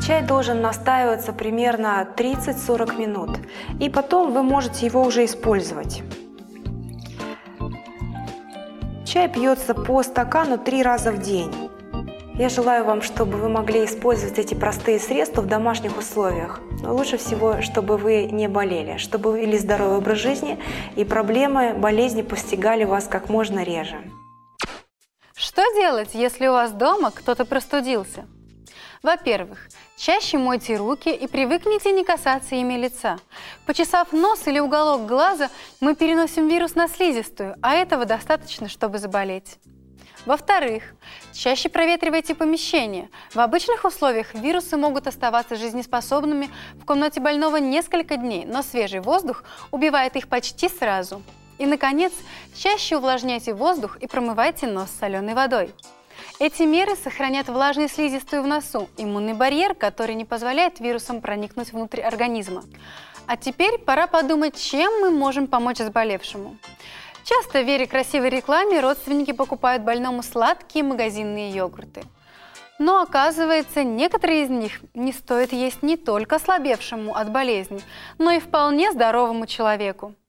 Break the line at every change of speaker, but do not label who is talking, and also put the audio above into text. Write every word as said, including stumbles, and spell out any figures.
Чай должен настаиваться примерно тридцать-сорок минут, и потом вы можете его уже использовать. Чай пьется по стакану три раза в день. Я желаю вам, чтобы вы могли использовать эти простые средства в домашних условиях. Но лучше всего, чтобы вы не болели, чтобы вы вели здоровый образ жизни, и проблемы, болезни постигали вас как можно реже.
Что делать, если у вас дома кто-то простудился? Во-первых, чаще мойте руки и привыкните не касаться ими лица. Почесав нос или уголок глаза, мы переносим вирус на слизистую, а этого достаточно, чтобы заболеть. Во-вторых, чаще проветривайте помещение. В обычных условиях вирусы могут оставаться жизнеспособными в комнате больного несколько дней, но свежий воздух убивает их почти сразу. И, наконец, чаще увлажняйте воздух и промывайте нос соленой водой. Эти меры сохранят влажную слизистую в носу, иммунный барьер, который не позволяет вирусам проникнуть внутрь организма. А теперь пора подумать, чем мы можем помочь заболевшему. Часто, веря красивой рекламе, родственники покупают больному сладкие магазинные йогурты. Но оказывается, некоторые из них не стоит есть не только ослабевшему от болезни, но и вполне здоровому человеку.